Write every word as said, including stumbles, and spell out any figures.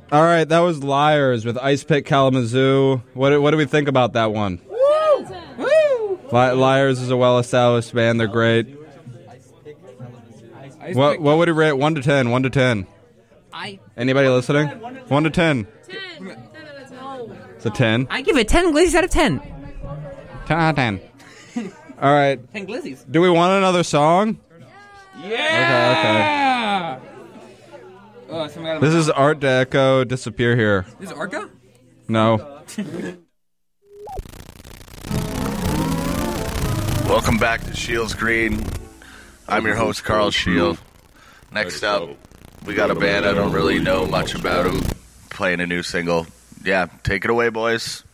All right, that was Liars with Ice Pick Kalamazoo. What, what do we think about that one? Woo! Woo! Li- Liars is a well-established band. They're great. What what would you rate? One to ten. One to ten. I Anybody listening? One to ten. Ten. It's a ten. I give it ten glizzies out of ten. Ten out of ten. All right. Ten glizzies. Do we want another song? Yeah. Okay. Okay. Oh, somebody This is Art Deco. Disappear here. This is Arca? No. Welcome back to Shields Green. I'm your host, Carl Shield. Next up, we got a band I don't really know much about them playing a new single. Yeah, take it away, boys.